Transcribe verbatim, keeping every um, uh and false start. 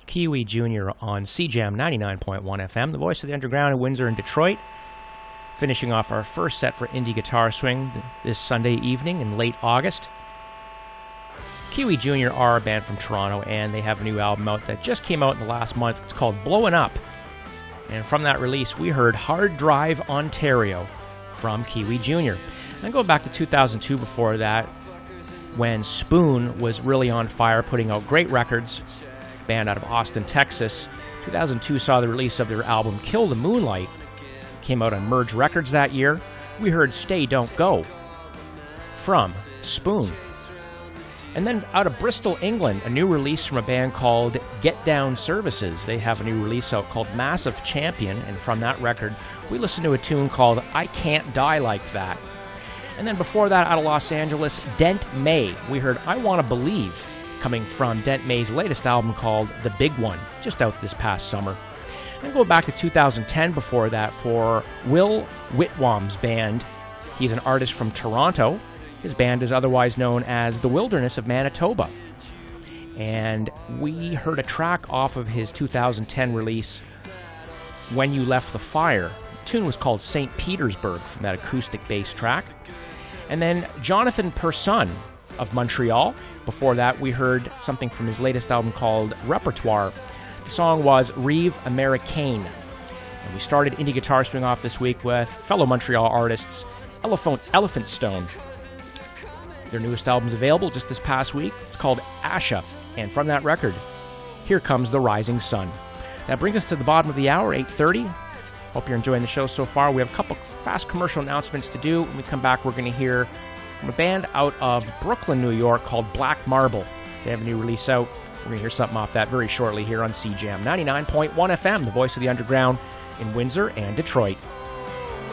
Kiwi Junior on C Jam ninety-nine point one F M, the voice of the underground in Windsor and Detroit. Finishing off our first set for Indie Guitar Swing this Sunday evening in late August. Kiwi Junior are a band from Toronto, and they have a new album out that just came out in the last month. It's called Blowin' Up. And from that release, we heard Hard Drive Ontario from Kiwi Junior And go back to two thousand two before that, when Spoon was really on fire, putting out great records. Band out of Austin, Texas. two thousand two saw the release of their album Kill the Moonlight. Came out on Merge Records that year. We heard Stay Don't Go from Spoon. And then out of Bristol, England, a new release from a band called Get Down Services. They have a new release out called Massive Champion, and from that record, we listened to a tune called I Can't Die Like That. And then before that, out of Los Angeles, Dent May. We heard I Wanna Believe, coming from Dent May's latest album called The Big One, just out this past summer. And go back to two thousand ten before that for Will Whitwam's band. He's an artist from Toronto. His band is otherwise known as The Wilderness of Manitoba. And we heard a track off of his two thousand ten release, When You Left the Fire. The tune was called Saint Petersburg from that acoustic bass track. And then Jonathan Person of Montreal. Before that, we heard something from his latest album called Repertoire. The song was Rive Americaine. And we started Indie Guitar Swing off this week with fellow Montreal artists Elephant, Elephant Stone. Their newest album's available just this past week. It's called Asha. And from that record, Here Comes the Rising Sun. That brings us to the bottom of the hour, eight thirty. Hope you're enjoying the show so far. We have a couple fast commercial announcements to do. When we come back, we're going to hear from a band out of Brooklyn, New York called Black Marble. They have a new release out. We're going to hear something off that very shortly here on C Jam ninety-nine point one F M, the voice of the underground in Windsor and Detroit.